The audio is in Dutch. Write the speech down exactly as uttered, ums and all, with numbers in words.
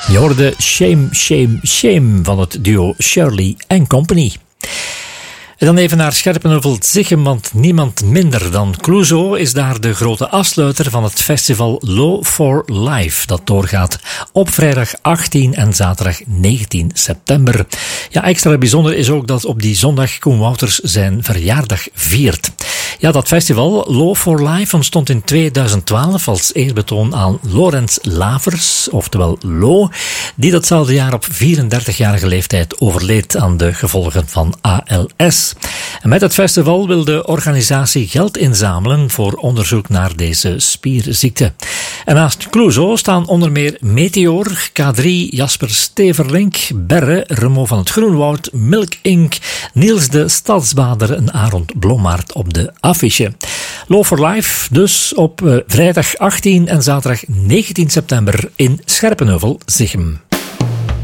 Je hoorde Shame, Shame, Shame van het duo Shirley and Company. En dan even naar Scherpenheuvel-Zichem, want niemand minder dan Clouseau is daar de grote afsluiter van het festival Low for Life, dat doorgaat op vrijdag achttien en zaterdag negentien september. Ja, extra bijzonder is ook dat op die zondag Koen Wouters zijn verjaardag viert. Ja, dat festival Low for Life ontstond in tweeduizend twaalf als eerbetoon aan Laurens Lavers, oftewel Lo, die datzelfde jaar op vierendertigjarige leeftijd overleed aan de gevolgen van A L S. En met het festival wil de organisatie geld inzamelen voor onderzoek naar deze spierziekte. En naast Clouseau staan onder meer Meteor, K drie, Jasper Steverlink, Berre, Remo van het Groenwoud, Milk incorporated, Niels de Stadsbader en Arend Blommaert op de affiche. Low for Life dus op uh, vrijdag achttien en zaterdag negentien september in Scherpenheuvel-Zichem.